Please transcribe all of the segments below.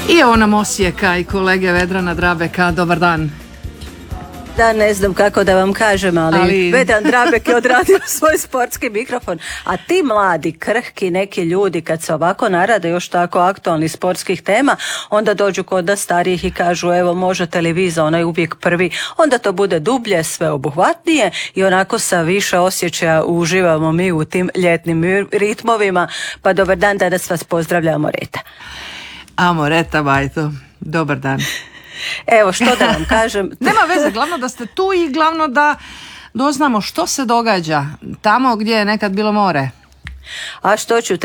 I evo nam Osijeka i kolege Vedrana Drabeka, dobar dan. Da, ne znam kako da vam kažem, ali Vedran Drabek je odradio svoj sportski mikrofon. A ti mladi, krhki neki ljudi, kad se ovako narade još tako aktualnih sportskih tema, onda dođu kod nas starijih i kažu evo možete li vi za onaj uvijek prvi, onda to bude dublje, sveobuhvatnije i onako sa više osjećaja uživamo mi u tim ljetnim ritmovima. Pa dobar dan, danas vas pozdravljamo Reta. Amoreta Bajto, dobar dan. Evo što da vam kažem. Nema veze, glavno da ste tu i glavno da doznamo što se događa tamo gdje je nekad bilo more. A što ću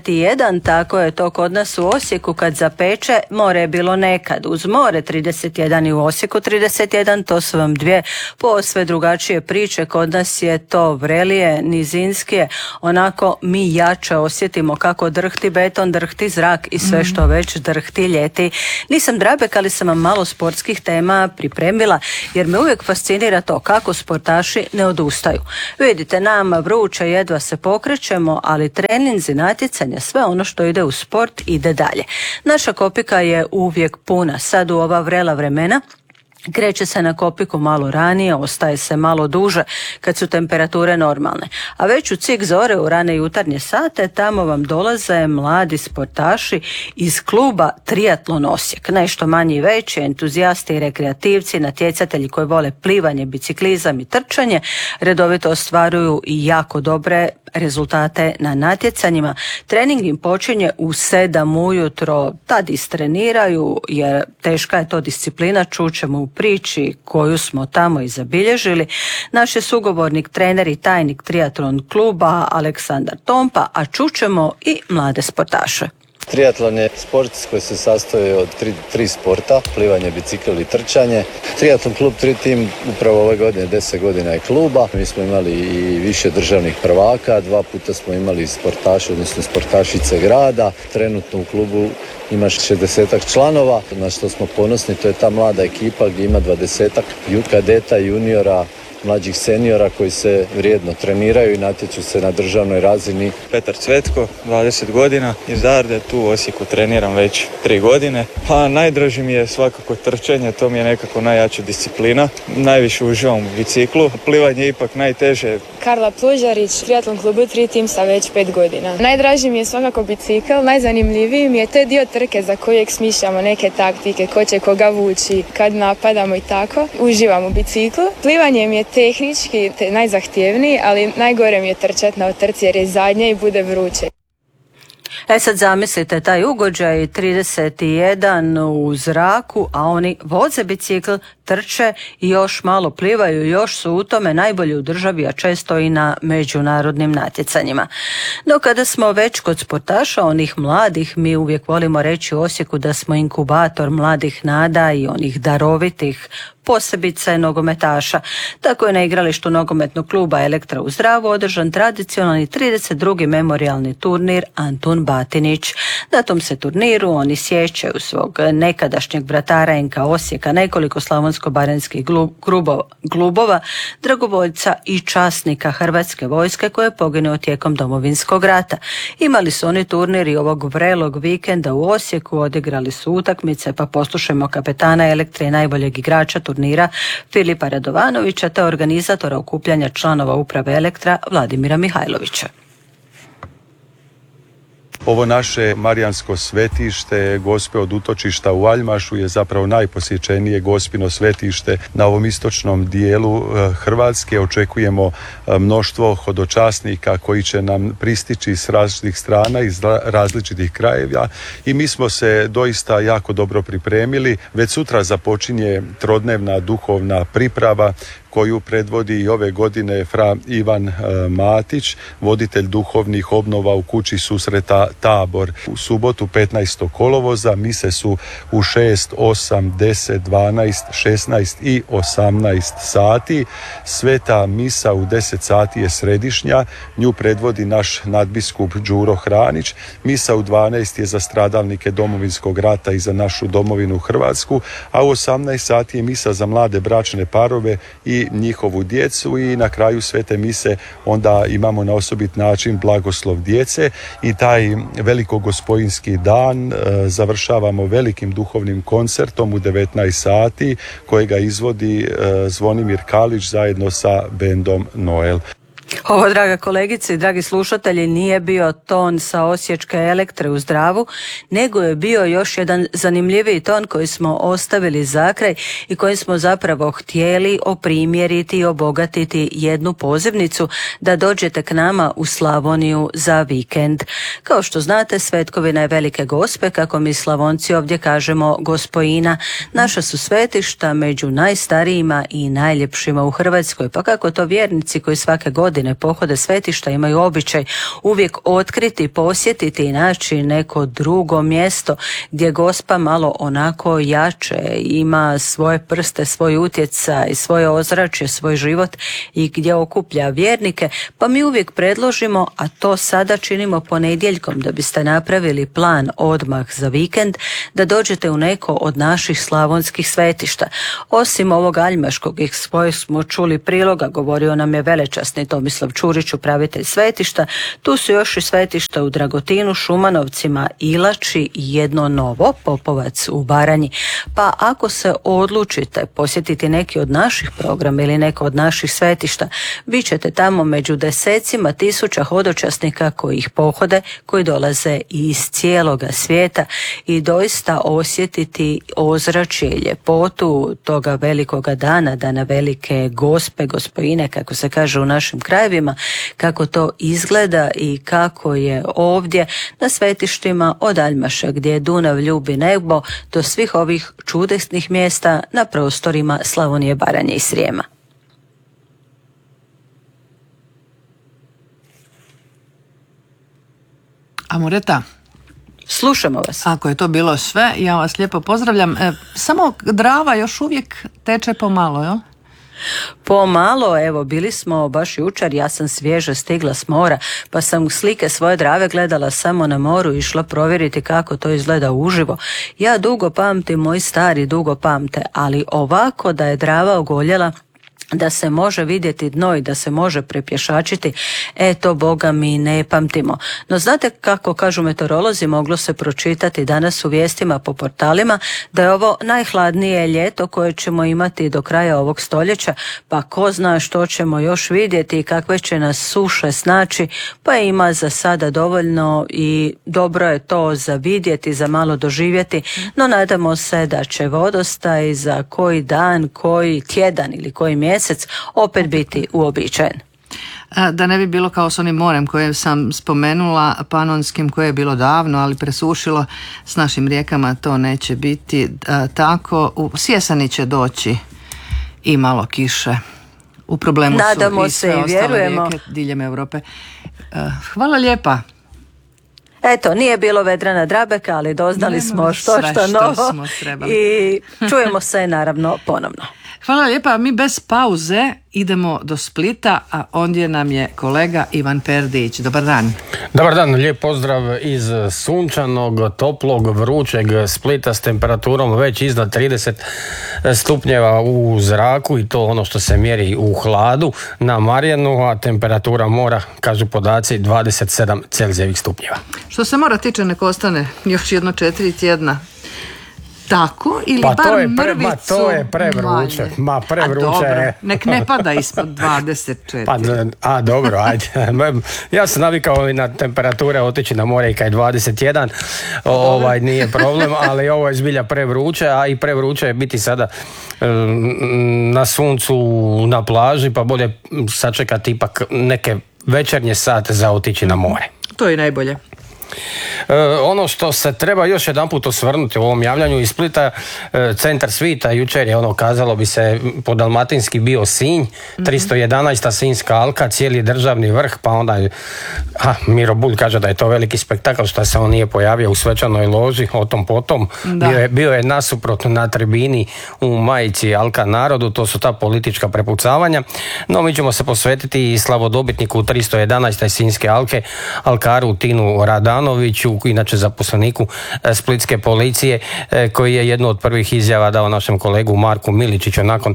31, tako je to kod nas u Osijeku kad zapeče, more je bilo nekad, uz more 31 i u Osijeku 31, to su vam dvije posve drugačije priče, kod nas je to vrelije, nizinskije, onako mi jače osjetimo kako drhti beton, drhti zrak i sve što već drhti ljeti. Nisam Drabek, ali sam vam malo sportskih tema pripremila, jer me uvijek fascinira to kako sportaši ne odustaju. Vidite, nama vruće, jedva se pokrećemo, ali treninzi, natjecanja, sve ono što ide u sport ide dalje. Naša kopika je uvijek puna. Sad u ova vrela vremena kreće se na kopiku malo ranije, ostaje se malo duže kad su temperature normalne. A već u cik zore u rane jutarnje sate tamo vam dolaze mladi sportaši iz kluba Triatlon Osijek. Nešto manji i veći, entuzijasti i rekreativci, natjecatelji koji vole plivanje, biciklizam i trčanje, redovito ostvaruju i jako dobre rezultate na natjecanjima. Trening im počinje u 7 ujutro, tad istreniraju jer teška je to disciplina, čućemo u priči koju smo tamo i zabilježili. Naš je sugovornik, trener i tajnik Triatlon kluba Aleksandar Tompa, a čućemo i mlade sportaše. Triatlon je sport koji se sastoji od tri sporta, plivanje, bicikl i trčanje. Triatlon klub Tri Tim upravo ove godine 10 godina je kluba. Mi smo imali i više državnih prvaka, 2 puta smo imali sportaše, odnosno sportašice grada. Trenutno u klubu ima 60 članova, na što smo ponosni, to je ta mlada ekipa gdje ima 20 kadeta, juniora, mlađih seniora koji se vrijedno treniraju i natječu se na državnoj razini. Petar Cvetko, 20 godina, iz Darde, tu u Osijeku treniram već 3 godine. Pa najdraži mi je svakako trčanje, to mi je nekako najjača disciplina. Najviše uživam u biciklu, plivanje je ipak najteže. Karla Plužarić, Triatlon klubu Tri Tim sa već 5 godina. Najdraži mi je svakako bicikl, najzanimljiviji mi je to dio trke za kojeg smišljamo neke taktike, ko će koga vući, kad napadamo i tako. Uživam u biciklu. Plivanje mi je tehnički najzahtjevniji, ali najgore mi je trčati na trci jer je zadnje i bude vruće. Sad zamislite taj ugođaj 31 u zraku, a oni voze bicikl, trče i još malo plivaju, još su u tome najbolji u državi, a često i na međunarodnim natjecanjima. No kada smo već kod sportaša, onih mladih, mi uvijek volimo reći u Osijeku da smo inkubator mladih nada i onih darovitih, posebice nogometaša. Tako je na igralištu nogometnog kluba Elektra u Zdravu održan tradicionalni 32. memorijalni turnir Antun Batinić. Na tom se turniru oni sjećaju svog nekadašnjeg bratara NK Osijeka, nekoliko slavonsko-baranjskih klubova, dragovoljca i časnika Hrvatske vojske koje je poginuo tijekom Domovinskog rata. Imali su oni turnir i ovog vrelog vikenda u Osijeku, odigrali su utakmice, pa poslušajmo kapetana Elektre i najboljeg igrača turnira Filipa Radovanovića te organizatora okupljanja članova uprave Elektra Vladimira Mihajlovića. Ovo naše Marijansko svetište, Gospe od utočišta u Aljmašu, je zapravo najposjećenije Gospino svetište na ovom istočnom dijelu Hrvatske. Očekujemo mnoštvo hodočasnika koji će nam pristići s različitih strana, iz različitih krajeva, i mi smo se doista jako dobro pripremili. Već sutra započinje trodnevna duhovna priprava koju predvodi i ove godine fra Ivan Matić, voditelj duhovnih obnova u kući susreta Tabor. U subotu 15. kolovoza mise su u 6, 8, 10, 12, 16 i 18 sati. Sveta misa u 10 sati je središnja, nju predvodi naš nadbiskup Đuro Hranić. Misa u 12 je za stradalnike Domovinskog rata i za našu domovinu Hrvatsku, a u 18 sati je misa za mlade bračne parove i i njihovu djecu i na kraju svete mise onda imamo na osobit način blagoslov djece i taj velikogospojinski dan završavamo velikim duhovnim koncertom u 19 sati kojega izvodi Zvonimir Kalić zajedno sa bendom Noel. Ovo, draga kolegice i dragi slušatelji, nije bio ton sa Osječke Elektre u Zdravu, nego je bio još jedan zanimljiviji ton koji smo ostavili za kraj i kojim smo zapravo htjeli oprimjeriti i obogatiti jednu pozivnicu da dođete k nama u Slavoniju za vikend. Kao što znate, Svetkovina je Velike Gospe, kako mi Slavonci ovdje kažemo Gospojina. Naša su svetišta među najstarijima i najljepšima u Hrvatskoj, pa kako to vjernici koji svake godine pohode svetišta imaju običaj uvijek otkriti, posjetiti i naći neko drugo mjesto gdje Gospa malo onako jače ima svoje prste, svoj utjecaj, svoje ozračje, svoj život i gdje okuplja vjernike, pa mi uvijek predložimo, a to sada činimo ponedjeljkom da biste napravili plan odmah za vikend, da dođete u neko od naših slavonskih svetišta. Osim ovog aljmaškog iz kojeg smo čuli priloga, govorio nam je velečasni Tomislav Čurić, upravitelj svetišta, tu su još i svetišta u Dragotinu, Šumanovcima, Ilači i jedno novo, Popovac u Baranji. Pa ako se odlučite posjetiti neki od naših programa ili neko od naših svetišta, bit ćete tamo među desecima tisuća hodočasnika koji ih pohode, koji dolaze iz cijeloga svijeta i doista osjetiti ozračje i ljepotu toga velikoga dana, dana Velike Gospe, Gospojine, kako se kaže u našim krajevima, kako to izgleda i kako je ovdje na svetištima od Aljmaša gdje Dunav ljubi nebo do svih ovih čudesnih mjesta na prostorima Slavonije, Baranje i Srijema. Amoreta, slušamo vas. ako je to bilo sve, ja vas lijepo pozdravljam. Samo Drava još uvijek teče pomalo, jel? Pomalo, evo, bili smo baš jučer, ja sam svježe stigla s mora, pa sam slike svoje Drave gledala samo na moru i išla provjeriti kako to izgleda uživo. Ja dugo pamtim, moji stari dugo pamte, ali ovako da je Drava ogoljela, da se može vidjeti dno i da se može prepješačiti, to Boga mi ne pamtimo. No znate kako kažu meteorolozi, moglo se pročitati danas u vijestima po portalima da je ovo najhladnije ljeto koje ćemo imati do kraja ovog stoljeća, pa ko zna što ćemo još vidjeti i kakve će nas suše snaći, pa ima za sada dovoljno i dobro je to za vidjeti, za malo doživjeti, no nadamo se da će vodostaj za koji dan, koji tjedan ili koji mjesec opet biti uobičajen. Da ne bi bilo kao s onim morem koje sam spomenula, panonskim, koje je bilo davno, ali presušilo, s našim rijekama to neće biti tako. U Sjesani će doći i malo kiše. U problemu nadamo su i sve se i ostale vjerujemo. rijeke diljem Europe. Hvala lijepa. Eto, nije bilo Vedrana Drabeka, ali doznali smo što novo i čujemo se naravno ponovno. Hvala lijepa, mi bez pauze idemo do Splita, a ondje nam je kolega Ivan Perdić. Dobar dan. Dobar dan, lijep pozdrav iz sunčanog, toplog, vrućeg Splita s temperaturom već iznad 30 stupnjeva u zraku i to ono što se mjeri u hladu na Marjanu, a temperatura mora, kažu podaci, 27 Celzijevih stupnjeva. Što se mora tiče, nek ostane još jedno 4 tjedna. Tako, ili pa bar mrvicu to je prevruće. Ma prevruće. Dobro, nek ne pada ispod 24. Pa dobro, ajde. Ja sam navikao na temperature otići na more i kad je 21, nije problem, ali ovo je zbilja prevruće, a i prevruće je biti sada na suncu na plaži, pa bolje sačekati ipak neke večernje sate za otići na more. To je najbolje. Ono što se treba još jedanput osvrnuti u ovom javljanju iz Splita, centar svita jučer je kazalo bi se po dalmatinski bio Sinj, 311. Sinjska alka, cijeli državni vrh, pa onda Miro Bulj kaže da je to veliki spektakl što se on nije pojavio u svečanoj loži, o tom potom. Bio je nasuprot na tribini u majici Alka narodu, to su ta politička prepucavanja, no mi ćemo se posvetiti i slavodobitniku 311. Sinjske alke, alkaru Tinu Radanu, Radanoviću, inače zaposleniku splitske policije, koji je jednu od prvih izjava dao našem kolegu Marku Miličiću nakon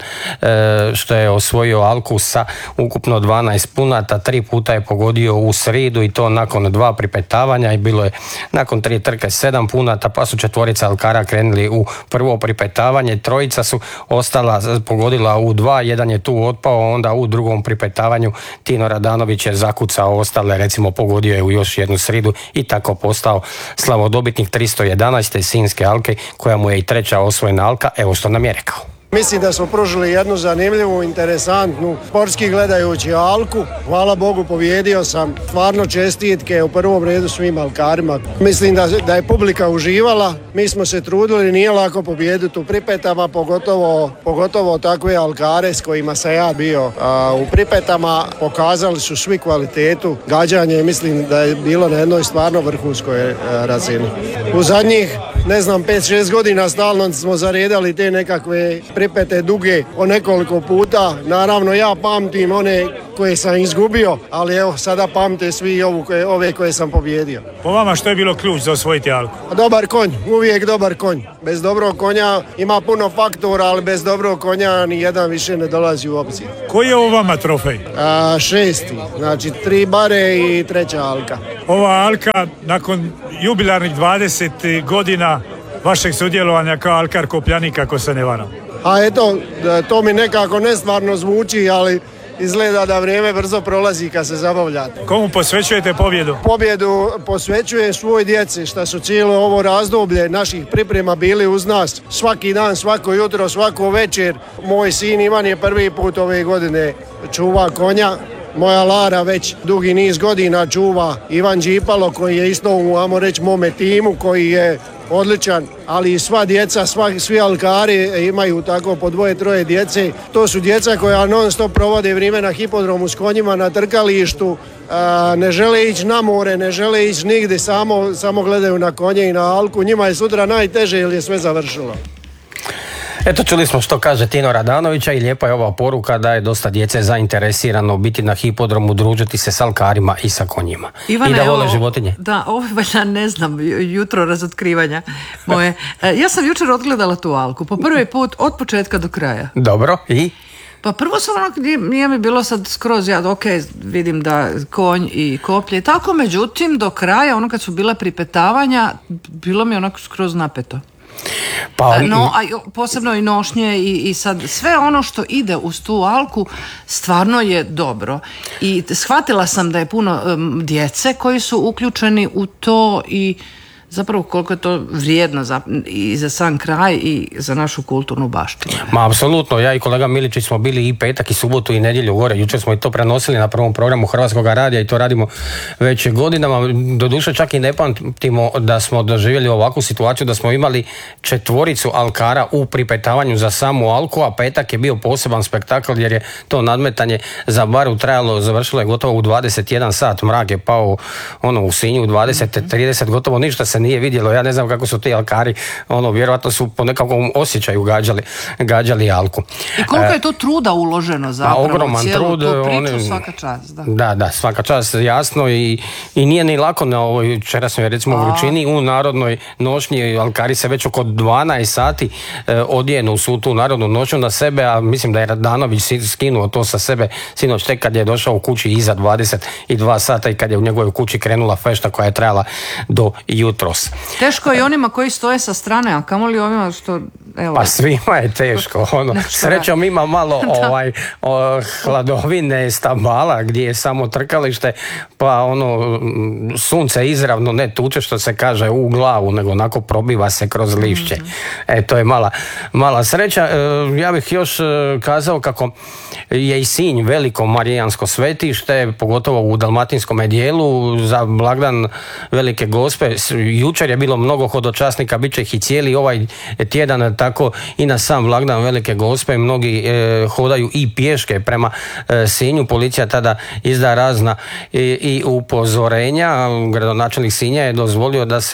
što je osvojio Alku sa ukupno 12 punata. 3 puta je pogodio u sridu i to nakon 2 pripetavanja i bilo je nakon 3 trke 7 punata, pa su 4 alkara krenuli u prvo pripetavanje, 3 su ostala, pogodila u 2, jedan je tu otpao, onda u drugom pripetavanju Tino Radanović je zakucao ostale, recimo pogodio je u još jednu sridu i tako postao slavodobitnik 311. Sinjske Alke, koja mu je i 3. osvojena Alka. Evo što nam je rekao. Mislim da smo pružili jednu zanimljivu, interesantnu, sportski gledajući Alku. Hvala Bogu, pobijedio sam. Stvarno čestitke u prvom redu svim alkarima. Mislim da je publika uživala. Mi smo se trudili, nije lako pobijediti u pripetama, pogotovo takve alkare s kojima sam ja bio u pripetama. Pokazali su svi kvalitetu. Gađanje, mislim da je bilo na jednoj stvarno vrhunskoj razini. U zadnjih, 5-6 godina stalno smo zaredali te nekakve pripete duge o nekoliko puta. Naravno ja pamtim one koje sam izgubio, ali evo sada pamte svi ove koje sam pobjedio. Po vama što je bilo ključ za osvojiti Alku? Dobar konj, uvijek dobar konj. Bez dobrog konja ima puno faktora, ali bez dobrog konja ni jedan više ne dolazi u obzir. Koji je ovo vama trofej? 6. Znači 3 bare i 3. Alka. Ova Alka nakon jubilarnih 20 godina vašeg sudjelovanja kao alkar Kopljanik, ako se ne varam. A eto, to mi nekako nestvarno zvuči, ali izgleda da vrijeme brzo prolazi kad se zabavljate. Komu posvećujete pobjedu? Pobjedu posvećujem svoj djeci, što su cijelo ovo razdoblje naših priprema bili uz nas. Svaki dan, svako jutro, svako večer. Moj sin Ivan je prvi put ove godine čuva konja. Moja Lara već dugi niz godina čuva Ivan Đipalo, koji je isto u, mome timu, koji je odličan, ali i sva djeca, svi alkari imaju tako po 2-3 djece. To su djeca koja non stop provode vrijeme na hipodromu s konjima, na trkalištu, ne žele ići na more, ne žele ići nigdje, samo gledaju na konje i na Alku. Njima je sutra najteže jer je sve završilo. Eto, čuli smo što kaže Tino Radanovića i lijepa je ova poruka da je dosta djece zainteresirano biti na hipodromu, družiti se s alkarima i sa konjima. Ivane, i da vole životinje. Da, ovo valjda ne znam, jutro razotkrivanja moje. Ja sam jučer odgledala tu Alku, po prvi put od početka do kraja. Dobro, i? Pa prvo sam nije mi bilo sad skroz, vidim da konj i koplje i tako, međutim do kraja, kad su bila pripetavanja, bilo mi onako skroz napeto. Posebno i nošnje i sad sve ono što ide uz tu Alku stvarno je dobro i shvatila sam da je puno djece koji su uključeni u to i zapravo koliko je to vrijedno i za sam kraj i za našu kulturnu baštinu. Ma apsolutno, ja i kolega Miličić smo bili i petak i subotu i nedjelju gore, jučer smo i to prenosili na prvom programu Hrvatskog radija i to radimo već godinama, doduše čak i ne pamtimo da smo doživjeli ovakvu situaciju da smo imali 4 alkara u pripetavanju za samu Alku, a petak je bio poseban spektakl jer je to nadmetanje za baru trajalo, završilo je gotovo u 21 sat, mrak je pao u Sinju u 20-30, gotovo ništa se nije vidjelo, ja ne znam kako su ti alkari, vjerojatno su po nekakvom osjećaju gađali Alku. I koliko je to truda uloženo zapravo? Ogroman trud. Svaka čast. Da, svaka čast, jasno i nije ni lako na ovoj včerašnjoj recimo vrućini u narodnoj nošnji. Alkari se već oko 12 sati odjenu su tu narodnu noću na sebe, a mislim da je Radanović skinuo to sa sebe sinoć tek kad je došao u kući iza 22 sata i kad je u njegovoj kući krenula fešta koja je trajala do jutros. Teško je onima koji stoje sa strane, a kamoli ovima što... Evo. Pa svima je teško. Srećom ima malo hladovine, stabala gdje je samo trkalište, pa sunce izravno ne tuče što se kaže u glavu, nego onako probiva se kroz lišće. To je mala sreća. Ja bih još kazao kako je i Sinj veliko marijansko svetište, pogotovo u dalmatinskom dijelu, za blagdan Velike Gospe. Jučer je bilo mnogo hodočasnika, bit će ih i cijeli ovaj tjedan, tako i na sam blagdan Velike Gospe mnogi hodaju i pješke prema Sinju. Policija tada izda razna i upozorenja. Gradonačelnik Sinja je dozvolio da se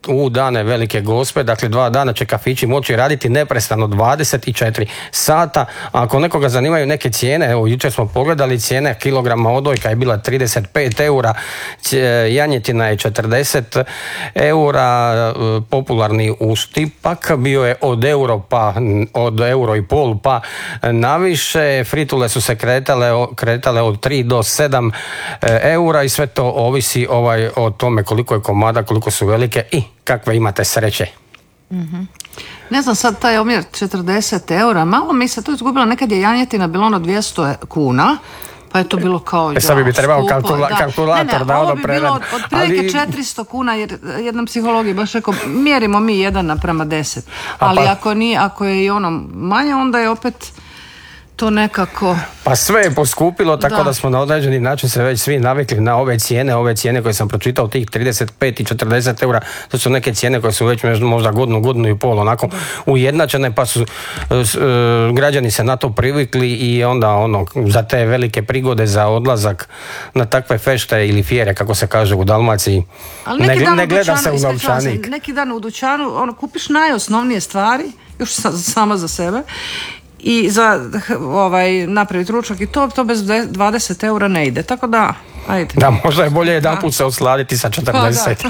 u dane Velike Gospe, dakle 2 dana će kafići moći raditi neprestano 24 sata. Ako nekoga zanimaju neke cijene, evo jučer smo pogledali cijene kilograma odojka je bila 35 eura, janjetina je 40 eura, popularni uštipak bio je od euro i pol pa naviše, fritule su se kretale od 3 do 7 eura i sve to ovisi o tome koliko je komada, koliko su velike i kakve imate sreće. Mm-hmm. Ne znam, sad taj omjer 40 eura, malo mi se to izgubilo, nekad je janjetina bilo 200 kuna, pa je to bilo kao sad bi trebao kalkulator da ono prevede. Ovo bi bilo otprilike 400 kuna, jer jedna psihologija baš rekao, mjerimo mi 1:10, ali ako je i ono manje, onda je opet to nekako... Pa sve je poskupilo, tako da smo na određeni način se već svi navikli na ove cijene koje sam pročitao, tih 35 i 40 eura, to su neke cijene koje su već možda godinu i pol onako ujednačene, pa su građani se na to privikli i onda za te velike prigode, za odlazak na takve fešte ili fjere, kako se kaže u Dalmaciji, ne gleda se u novčanik. Neki dan u dućanu kupiš najosnovnije stvari, još samo za sebe, i za napraviti ručak i to bez 20 eura ne ide, tako da ajde. Da, možda je bolje jedanput se osladiti sa 40.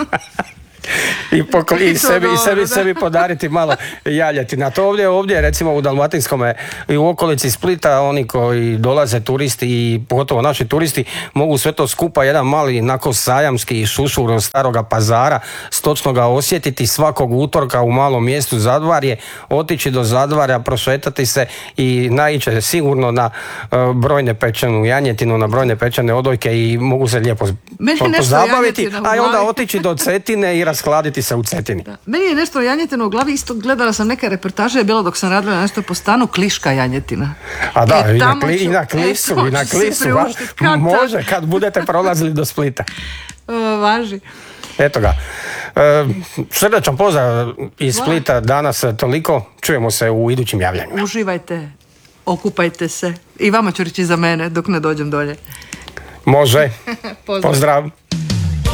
I sebi podariti malo jaljetina. To ovdje recimo u Dalmatinskome i u okolici Splita, oni koji dolaze turisti i pogotovo naši turisti mogu sve to skupa jedan mali onako sajamski šušur od Staroga Pazara stočnoga osjetiti svakog utorka u malom mjestu Zadvarje, otići do Zadvarja, prošetati se i naići sigurno na brojne pečenu janjetinu, na brojne pečene odojke i mogu se lijepo pozabaviti, a onda otići do Cetine i raskladiti se u Cetini. Da. Meni je nešto janjetina u glavi, isto gledala sam neke reportaže, je bilo dok sam radila nešto po stanu, kliška janjetina. A da, i na klisu. Može, kad budete prolazili do Splita. Važi. Eto ga. Srdačan pozdrav iz Splita danas toliko. Čujemo se u idućim javljanjima. Uživajte, okupajte se. I vama ću reći za mene dok ne dođem dolje. Može. Pozdrav.